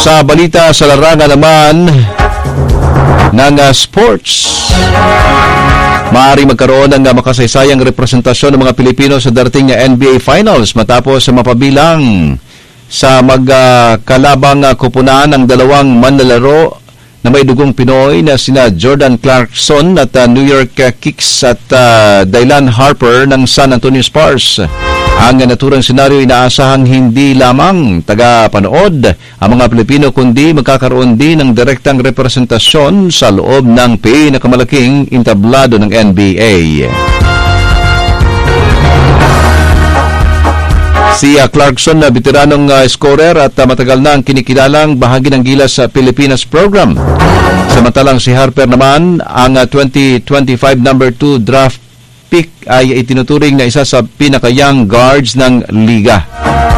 Sa balita sa larangan naman ng sports, maaari magkaroon ng makasaysayang representasyon ng mga Pilipino sa darating na NBA Finals matapos mapabilang sa magkalabang kupunan ng dalawang manlalaro na may dugong Pinoy na sina Jordan Clarkson at New York Knicks at Dylan Harper ng San Antonio Spurs. Ang naturang senaryo inaasahang hindi lamang taga-panood ang mga Pilipino kundi magkakaroon din ng direktang representasyon sa loob ng pinakamalaking entablado ng NBA. Si Clarkson na veteranong scorer at matagal na ang kinikilalang bahagi ng Gilas Pilipinas program. Samantalang si Harper naman, ang 2025 number 2 draft pick ay itinuturing na isa sa pinaka-young guards ng liga.